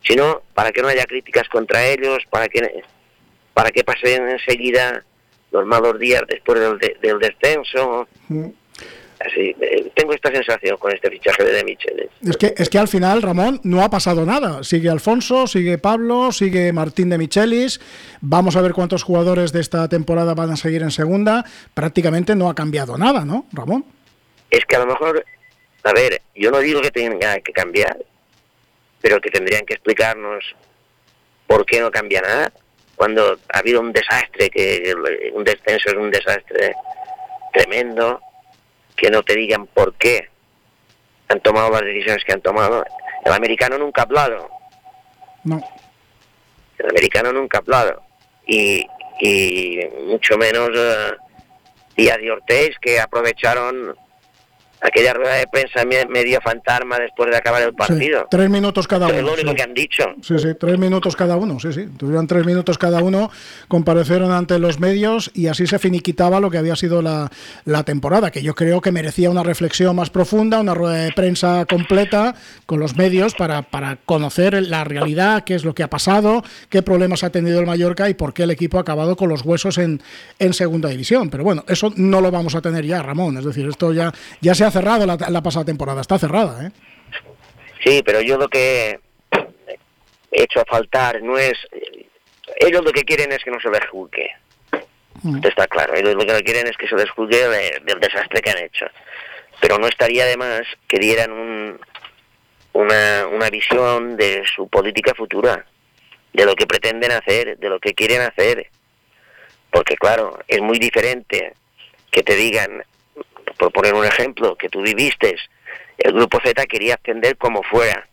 Si no, para que no haya críticas contra ellos, para que pasen enseguida los malos días después del descenso. Así, tengo esta sensación con este fichaje de Michelis. Es que al final, Ramón, no ha pasado nada. Sigue Alfonso, sigue Pablo, sigue Martín de Michelis. Vamos a ver cuántos jugadores de esta temporada van a seguir en segunda. Prácticamente no ha cambiado nada, ¿no, Ramón? Es que a lo mejor, a ver, yo no digo que tenga que cambiar, pero que tendrían que explicarnos por qué no cambia nada. Cuando ha habido un desastre, que un descenso es un desastre tremendo, que no te digan por qué han tomado las decisiones que han tomado. El americano nunca ha hablado. No. El americano nunca ha hablado. Y mucho menos Díaz y Ortiz, que aprovecharon aquella rueda de prensa medio fantasma después de acabar el partido. Sí, 3 minutos cada uno. Es lo único que han dicho. Sí, 3 minutos cada uno, sí. Tuvieron 3 minutos cada uno, comparecieron ante los medios y así se finiquitaba lo que había sido la temporada, que yo creo que merecía una reflexión más profunda, una rueda de prensa completa con los medios para conocer la realidad, qué es lo que ha pasado, qué problemas ha tenido el Mallorca y por qué el equipo ha acabado con los huesos en segunda división. Pero bueno, eso no lo vamos a tener ya, Ramón. Es decir, esto ya se ha cerrado la pasada temporada, está cerrada, ¿eh? Sí, pero yo lo que he hecho a faltar no es... Ellos lo que quieren es que no se les juzgue. Esto está claro. Ellos lo que quieren es que se les juzgue del desastre que han hecho. Pero no estaría de más que dieran una visión de su política futura, de lo que pretenden hacer, de lo que quieren hacer. Porque claro, es muy diferente que te digan, por poner un ejemplo, que tú viviste, el Grupo Z quería ascender como fuera.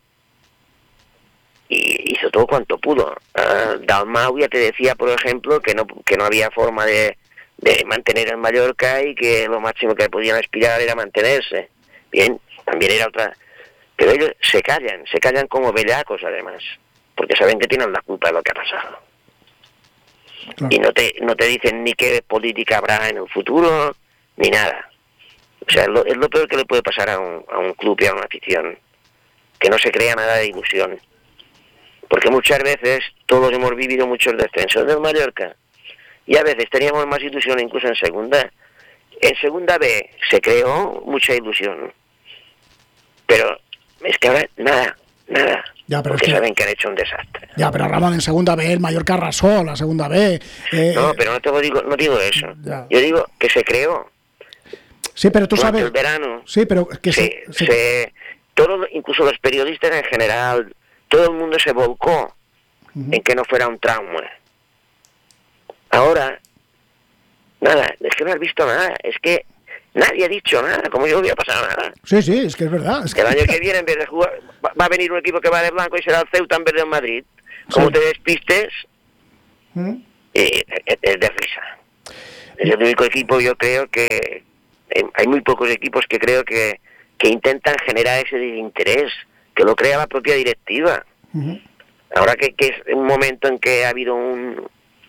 Y hizo todo cuanto pudo. Dalmau ya te decía, por ejemplo, que no había forma de mantener el Mallorca y que lo máximo que podían aspirar era mantenerse. Bien, también era otra... Pero ellos se callan como bellacos además, porque saben que tienen la culpa de lo que ha pasado. Claro. Y no te dicen ni qué política habrá en el futuro, ni nada. O sea, es lo peor que le puede pasar a un club y a una afición, que no se crea nada de ilusión. Porque muchas veces todos hemos vivido muchos descensos del Mallorca y a veces teníamos más ilusión incluso en segunda. En segunda B se creó mucha ilusión, pero es que ahora nada. Ya, pero porque saben que han hecho un desastre. Ya, pero Ramón, en segunda B el Mallorca arrasó la segunda B. No, pero no digo eso. Ya. Yo digo que se creó. Sí, pero tú sabes... el verano. Sí, pero que todo, incluso los periodistas en general, todo el mundo se volcó en que no fuera un trauma. Ahora, nada, es que no has visto nada, es que nadie ha dicho nada, como yo no había pasado nada. Sí, es que es verdad. Es que... El año que viene, en vez de jugar, va a venir un equipo que va de blanco y será el Ceuta en vez del Madrid. Como te despistes, es de risa. Es el único equipo, yo creo que... Hay muy pocos equipos que creo que intentan generar ese desinterés, que lo crea la propia directiva. Ahora que es un momento en que ha habido un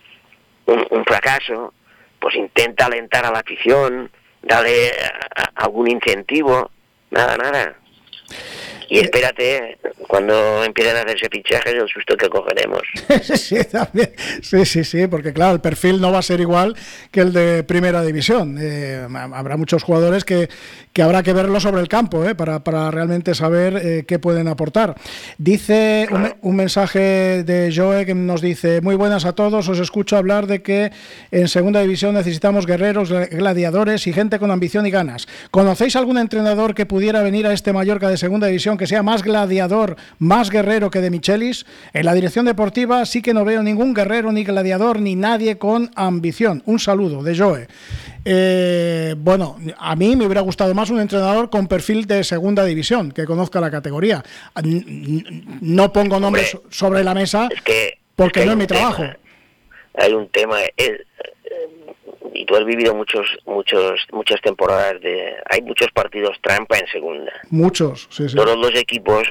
fracaso, pues intenta alentar a la afición, darle algún incentivo, nada. Y espérate, cuando empiecen a hacerse fichajes, el susto que cogeremos. Sí, también. Sí, porque claro, el perfil no va a ser igual que el de Primera División. Habrá muchos jugadores que habrá que verlo sobre el campo, para realmente saber qué pueden aportar. Dice un mensaje de Joe que nos dice: muy buenas a todos, os escucho hablar de que en Segunda División necesitamos guerreros, gladiadores y gente con ambición y ganas. ¿Conocéis algún entrenador que pudiera venir a este Mallorca de Segunda División que sea más gladiador, más guerrero que de Michelis? En la dirección deportiva sí que no veo ningún guerrero, ni gladiador, ni nadie con ambición. Un saludo de Joe. Bueno, a mí me hubiera gustado más un entrenador con perfil de Segunda División, que conozca la categoría. No pongo nombres sobre la mesa, porque no es mi trabajo. Hay un tema, y tú has vivido muchas temporadas hay muchos partidos trampa en segunda. Muchos, sí. Todos los equipos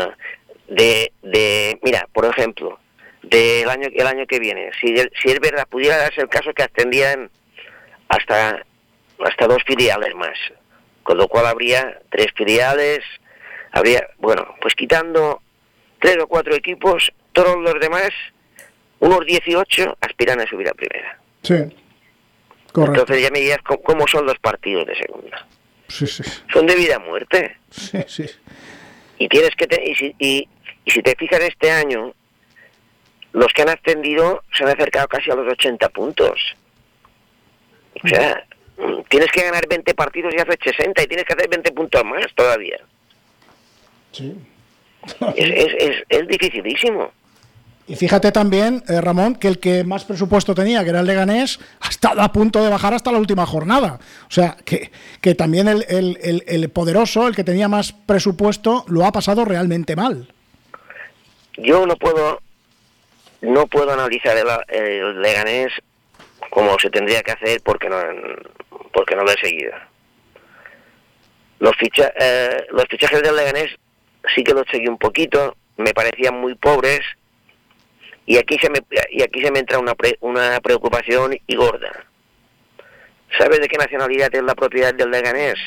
mira, por ejemplo, el año que viene, si es verdad, pudiera darse el caso que ascendían hasta 2 filiales más, con lo cual habría 3 filiales, pues quitando 3 o 4 equipos, todos los demás, unos 18, aspiran a subir a primera. Sí, correcto. Entonces ya me dirás cómo son los partidos de segunda. Sí, sí. Son de vida a muerte. Sí, sí. Y tienes que y si te fijas este año, los que han ascendido se han acercado casi a los 80 puntos. O sea, tienes que ganar 20 partidos y haces 60 y tienes que hacer 20 puntos más todavía. Sí. Es dificilísimo. Y fíjate también, Ramón, que el que más presupuesto tenía, que era el Leganés, ha estado a punto de bajar hasta la última jornada. O sea, que también el poderoso, el que tenía más presupuesto, lo ha pasado realmente mal. Yo no puedo analizar el Leganés como se tendría que hacer porque no lo he seguido. Los fichajes del Leganés sí que los seguí un poquito, me parecían muy pobres. Y aquí se me entra una preocupación y gorda. ¿Sabes de qué nacionalidad es la propiedad del Leganés?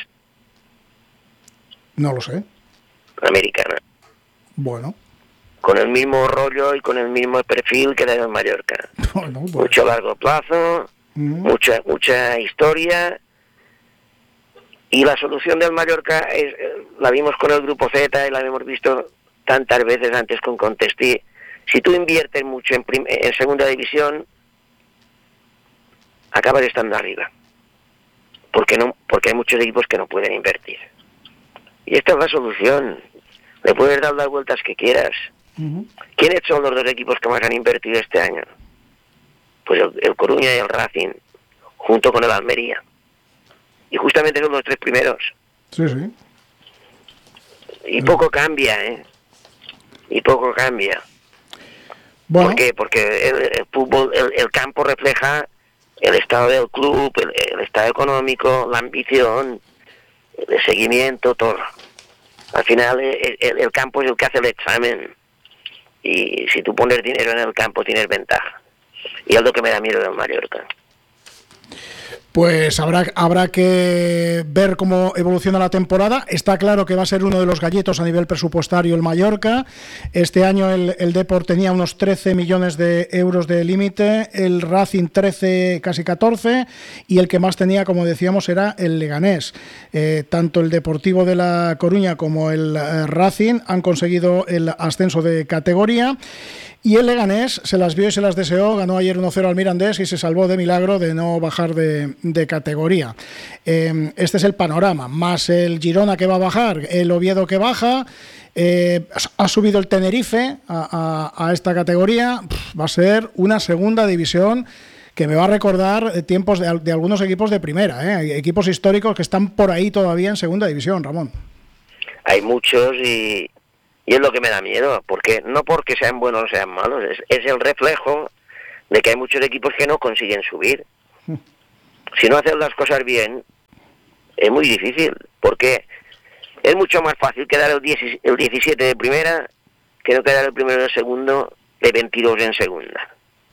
No lo sé. Americana. Bueno. Con el mismo rollo y con el mismo perfil que la del Mallorca. Bueno, pues. Mucho largo plazo, mucha historia. Y la solución del Mallorca la vimos con el Grupo Z y la hemos visto tantas veces antes con Contestí. Si tú inviertes mucho en segunda división, acabas estando arriba. Porque hay muchos equipos que no pueden invertir. Y esta es la solución. Le puedes dar las vueltas que quieras. ¿Quiénes son los 2 equipos que más han invertido este año? Pues el Coruña y el Racing, junto con el Almería. Y justamente son los 3 primeros. Sí, sí. Y poco cambia, ¿eh? Y poco cambia. Bueno. ¿Por qué? Porque el fútbol, el campo refleja el estado del club, el estado económico, la ambición, el seguimiento, todo. Al final el campo es el que hace el examen. Y si tú pones dinero en el campo tienes ventaja. Y es lo que me da miedo del Mallorca. Pues habrá que ver cómo evoluciona la temporada. Está claro que va a ser uno de los gallitos a nivel presupuestario el Mallorca. Este año el Depor tenía unos 13 millones de euros de límite, el Racing 13, casi 14, y el que más tenía, como decíamos, era el Leganés. Tanto el Deportivo de La Coruña como el Racing han conseguido el ascenso de categoría. Y el Leganés se las vio y se las deseó, ganó ayer 1-0 al Mirandés y se salvó de milagro de no bajar de categoría. Este es el panorama, más el Girona que va a bajar, el Oviedo que baja, ha subido el Tenerife a esta categoría. Va a ser una segunda división que me va a recordar tiempos de algunos equipos de primera, equipos históricos que están por ahí todavía en segunda división, Ramón. Hay muchos y es lo que me da miedo, no porque sean buenos o sean malos, es el reflejo de que hay muchos equipos que no consiguen subir. Si no hacen las cosas bien, es muy difícil, porque es mucho más fácil quedar el 17 de primera que no quedar el primero de segundo de 22 en segunda.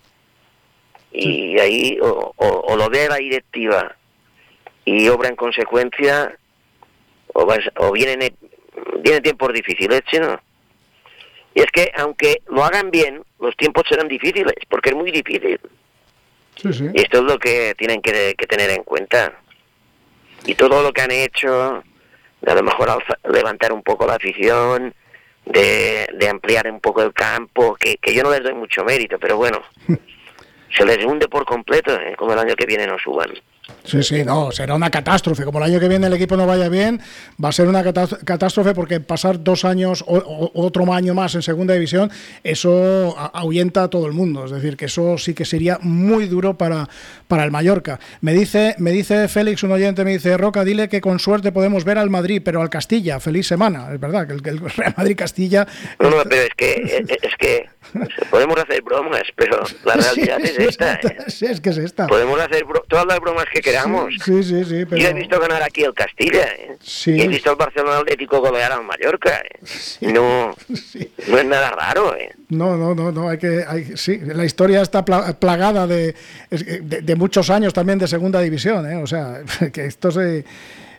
Y ahí o lo ve la directiva y obra en consecuencia, o vienen tiempos difíciles, ¿no? Y es que aunque lo hagan bien, los tiempos serán difíciles, porque es muy difícil. Sí, sí. Y esto es lo que tienen que tener en cuenta. Y todo lo que han hecho, de a lo mejor levantar un poco la afición, de ampliar un poco el campo, que yo no les doy mucho mérito, pero bueno, se les hunde por completo, como el año que viene no suban. Sí, no, será una catástrofe. Como el año que viene el equipo no vaya bien, va a ser una catástrofe, porque pasar 2 años o otro año más en segunda división, eso ahuyenta a todo el mundo. Es decir, que eso sí que sería muy duro para el Mallorca. Me dice Félix, un oyente, me dice: Roca, dile que con suerte podemos ver al Madrid, pero al Castilla. Feliz semana. Es verdad que el Real Madrid-Castilla... No, pero es que podemos hacer bromas, pero la realidad es esta. Sí, es que es esta. Podemos hacer todas las bromas que queramos. Sí, pero... Yo he visto ganar aquí el Castilla, Sí. Y he visto al Barcelona Atlético golear al Mallorca, Sí. No es nada raro, No, sí, la historia está plagada de muchos años también de segunda división, o sea, que esto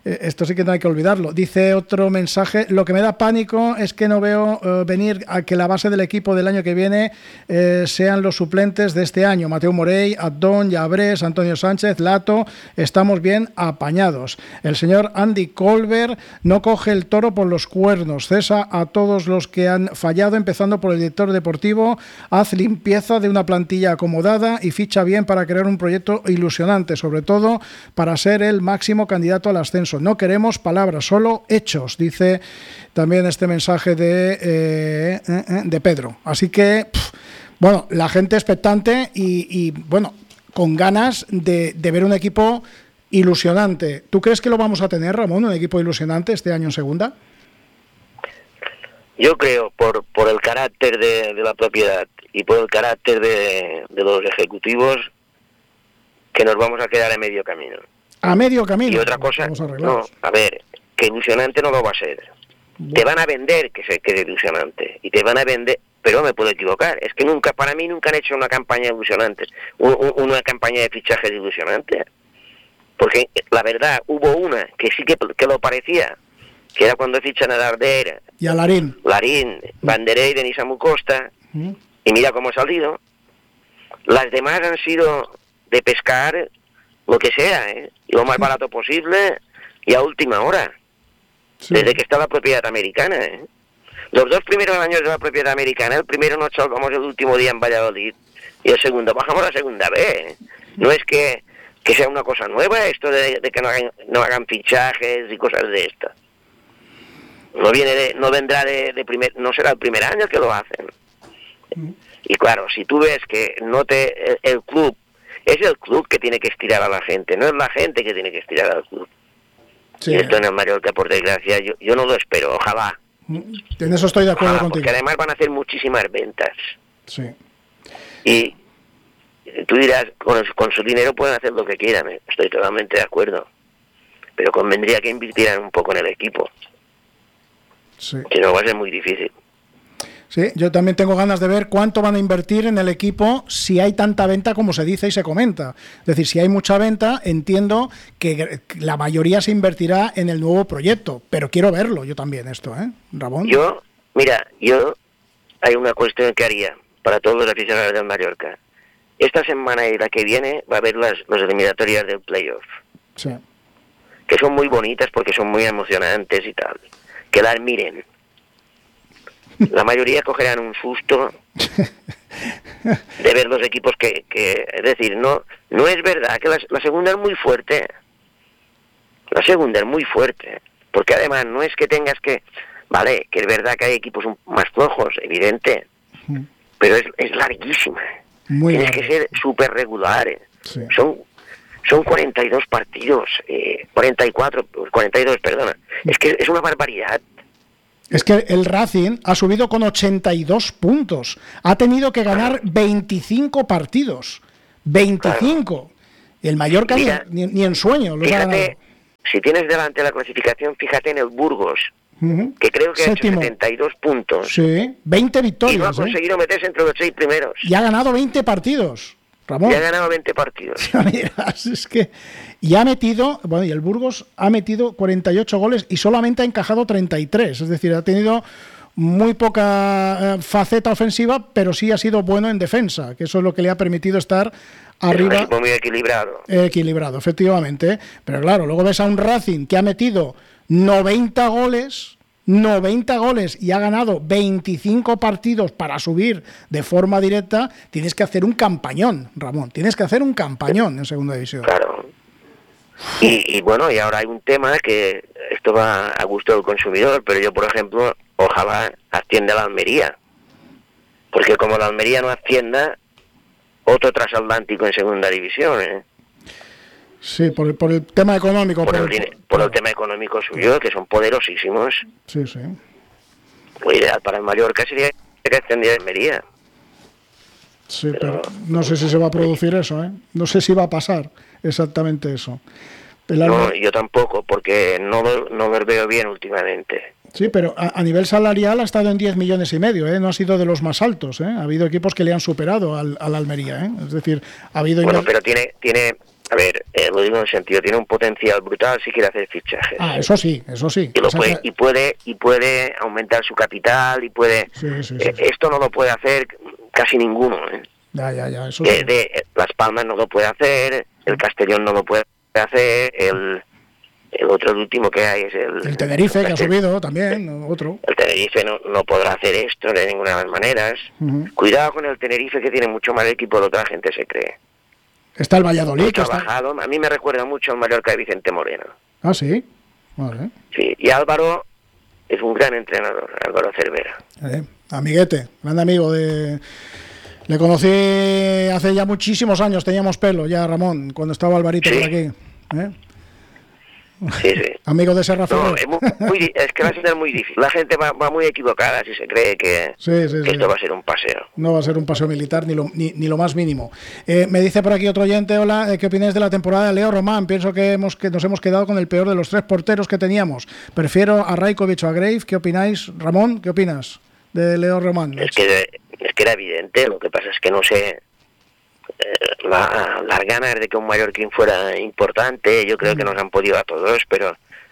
Esto sí que no hay que olvidarlo. Dice otro mensaje, lo que me da pánico es que no veo venir a que la base del equipo del año que viene sean los suplentes de este año. Mateu Morey, Abdón, Llabrés, Antonio Sánchez, Lato, estamos bien apañados. El señor Andy Colbert no coge el toro por los cuernos, cesa a todos los que han fallado, empezando por el director deportivo, haz limpieza de una plantilla acomodada y ficha bien para crear un proyecto ilusionante, sobre todo para ser el máximo candidato al ascenso. No queremos palabras, solo hechos, dice también este mensaje de Pedro. Así que, bueno, la gente expectante y bueno, con ganas de ver un equipo ilusionante. ¿Tú crees que lo vamos a tener, Ramón, un equipo ilusionante este año en segunda? Yo creo, por el carácter de la propiedad y por el carácter de los ejecutivos, que nos vamos a quedar a medio camino. A medio camino. Y otra cosa, a ver, que ilusionante no lo va a ser. Te van a vender que es ilusionante, y te van a vender, pero me puedo equivocar, es que para mí nunca han hecho una campaña ilusionante, una campaña de fichajes ilusionante, porque la verdad, hubo una que sí que lo parecía, que era cuando fichan a Darder y a Larín, Banderé y Denis Amu Costa, y mira cómo ha salido. Las demás han sido de pescar lo que sea, y lo más barato posible y a última hora, desde que está la propiedad americana. Los 2 primeros años de la propiedad americana, el primero nos salvamos el último día en Valladolid y el segundo bajamos la segunda vez. No es que sea una cosa nueva esto de que no hagan fichajes y cosas de estas. No vendrá no será el primer año que lo hacen. Y claro, si tú ves que el club es el club que tiene que estirar a la gente, no es la gente que tiene que estirar al club. Sí. Y esto en el Mallorca, por desgracia, yo no lo espero, ojalá. En eso estoy de acuerdo contigo. Porque además van a hacer muchísimas ventas. Sí. Y tú dirás, con su dinero pueden hacer lo que quieran, estoy totalmente de acuerdo. Pero convendría que invirtieran un poco en el equipo. Sí. Que no va a ser muy difícil. Sí, yo también tengo ganas de ver cuánto van a invertir en el equipo si hay tanta venta como se dice y se comenta. Es decir, si hay mucha venta, entiendo que la mayoría se invertirá en el nuevo proyecto, pero quiero verlo yo también esto, Ramón. Mira, hay una cuestión que haría para todos los aficionados del Mallorca. Esta semana y la que viene va a haber las eliminatorias del playoff. Sí. Que son muy bonitas porque son muy emocionantes y tal. Que las miren. La mayoría cogerán un susto de ver los equipos que es decir, no es verdad que la segunda es muy fuerte. La segunda es muy fuerte, porque además no es que tengas que, vale, que es verdad que hay equipos más flojos, evidente, pero es larguísima. Tienes que ser súper regular. Sí. Son 42 partidos, 42, perdona. Es que es una barbaridad. Es que el Racing ha subido con 82 puntos. Ha tenido que ganar 25 partidos. 25. El Mallorca ni en sueño los ha ganado. Si tienes delante la clasificación, fíjate en el Burgos, que creo que Séptimo. Ha hecho 72 puntos. Sí, 20 victorias. Y no ha conseguido meterse entre los 6 primeros. Y ha ganado 20 partidos. Ramón. Ya ha ganado 20 partidos. Es que y el Burgos ha metido 48 goles y solamente ha encajado 33, es decir, ha tenido muy poca faceta ofensiva, pero sí ha sido bueno en defensa, que eso es lo que le ha permitido estar arriba. Es un equipo muy equilibrado. Equilibrado, efectivamente, pero claro, luego ves a un Racing que ha metido 90 goles y ha ganado 25 partidos para subir de forma directa. Tienes que hacer un campañón, Ramón. Tienes que hacer un campañón en segunda división. Claro. Y bueno, y ahora hay un tema que esto va a gusto del consumidor, pero yo, por ejemplo, ojalá ascienda la Almería. Porque como la Almería no ascienda, otro transatlántico en segunda división, Sí, por el tema económico. Por el tema económico suyo, que son poderosísimos. Sí. Lo ideal para el Mallorca sería que ascendiera Almería. Sí, pero no sé si se va a producir eso, No sé si va a pasar exactamente eso. No, yo tampoco, porque no lo veo bien últimamente. Sí, pero a nivel salarial ha estado en 10 millones y medio, no ha sido de los más altos, Ha habido equipos que le han superado al Almería, Es decir, ha habido... Bueno, pero tiene A ver, lo digo en el sentido, tiene un potencial brutal si quiere hacer fichajes. Eso sí. Y puede aumentar su capital y puede... Sí. Esto no lo puede hacer casi ninguno. Ya, eso sí. Las Palmas no lo puede hacer, el Castellón no lo puede hacer, el otro, el último que hay es el Tenerife, que ha subido también, otro. El Tenerife no podrá hacer esto de ninguna de las maneras. Cuidado con el Tenerife, que tiene mucho más equipo de lo que la gente se cree. Está el Valladolid. A mí me recuerda mucho al Mallorca de Vicente Moreno. Ah, sí. Vale. Sí, y Álvaro es un gran entrenador, Álvaro Cervera. Amiguete, gran amigo de... Le conocí hace ya muchísimos años, teníamos pelo ya, Ramón, cuando estaba Alvarito por aquí. Sí. Amigo de Serra Ferrer. Es que va a ser muy difícil. La gente va muy equivocada si se cree que esto va a ser un paseo. No va a ser un paseo militar ni lo más mínimo. Me dice por aquí otro oyente, hola, ¿qué opináis de la temporada de Leo Román? Pienso que nos hemos quedado con el peor de los 3 porteros que teníamos. Prefiero a Rajkovic o a Grave. ¿Qué opináis? Ramón, ¿qué opinas de Leo Román? Es que era evidente, lo que pasa es que no sé... las ganas de que un mallorquín fuera importante, yo creo que nos han podido a todos, pero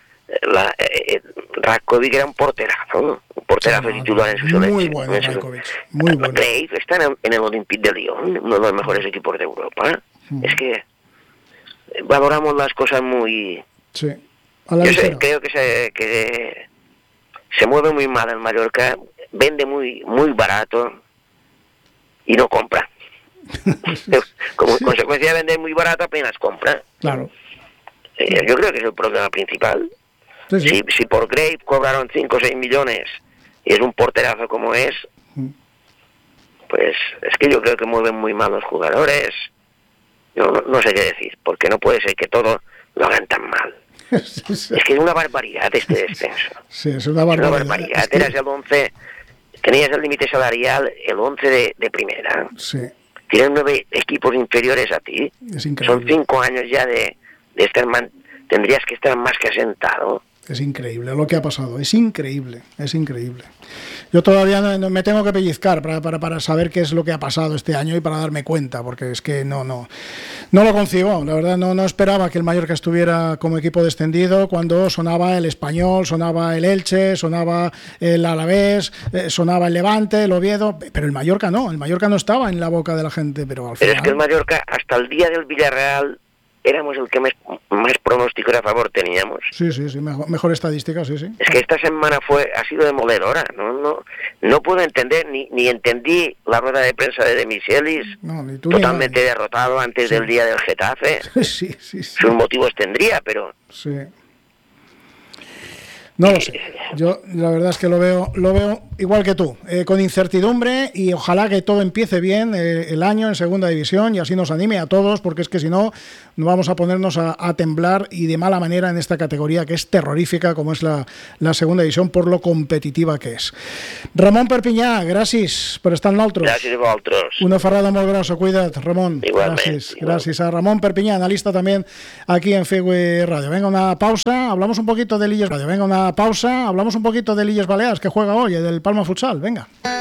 Rajkovic era un porterazo titular en su selección. Muy bueno, Rajkovic, muy bueno. Grave está en el Olympique de Lyon, uno de los mejores equipos de Europa. Es que valoramos las cosas muy... Sí. Creo que se mueve muy mal en Mallorca, vende muy barato y no compra. Como consecuencia de vender muy barato, apenas compra. Claro. Yo creo que es el problema principal. Sí. Si por Grave cobraron 5 o 6 millones y es un porterazo como es, pues es que yo creo que mueven muy mal los jugadores. Yo no sé qué decir, porque no puede ser que todo lo hagan tan mal. Es que es una barbaridad este descenso. Sí, es una barbaridad. Eras el 11, tenías el límite salarial, el 11 de primera. Sí. Tienen 9 equipos inferiores a ti. Es increíble. Son 5 años ya de estar tendrías que estar más que asentado. Es increíble lo que ha pasado, es increíble. Yo todavía no me tengo que pellizcar para saber qué es lo que ha pasado este año y para darme cuenta, porque es que no lo concibo, la verdad no esperaba que el Mallorca estuviera como equipo descendido cuando sonaba el Español, sonaba el Elche, sonaba el Alavés, sonaba el Levante, el Oviedo, pero el Mallorca no estaba en la boca de la gente, pero al final... es que el Mallorca hasta el día del Villarreal éramos el que más pronóstico a favor teníamos. Sí, mejor estadística, sí. Es que esta semana ha sido demoledora, no puedo entender, ni entendí la rueda de prensa de Michelis, totalmente derrotado antes del día del Getafe. Sí. Sus motivos tendría, pero... Sí. No lo sé. Yo la verdad es que lo veo igual que tú, con incertidumbre, y ojalá que todo empiece bien el año en segunda división y así nos anime a todos, porque es que si no vamos a ponernos a temblar, y de mala manera, en esta categoría que es terrorífica como es la segunda división por lo competitiva que és. Ramon Perpinyà, gràcies per estar amb nosaltres. Gràcies a vosaltres. Una ferrada molt grossa, cuida't, Ramon. Igualmente. Gracias a Ramón Perpinyà, analista también aquí en Fegui Radio. Venga una pausa, hablamos un poquito de Illes Radio. Hablamos un poquito de Illes Balears, que juega hoy, del Palma Futsal. Venga.